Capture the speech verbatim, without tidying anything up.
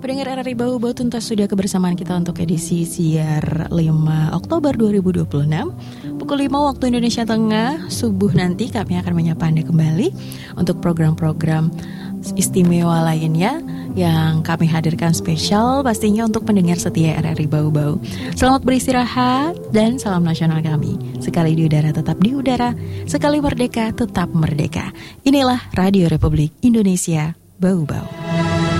Pendengar R R I Bau-Bau, tuntas sudah kebersamaan kita untuk edisi siar lima Oktober dua ribu dua puluh enam. Pukul lima waktu Indonesia Tengah, subuh nanti kami akan menyapa Anda kembali untuk program-program istimewa lainnya yang kami hadirkan spesial pastinya untuk pendengar setia R R I Bau-Bau. Selamat beristirahat dan salam nasional kami. Sekali di udara tetap di udara, sekali merdeka tetap merdeka. Inilah Radio Republik Indonesia Bau-Bau.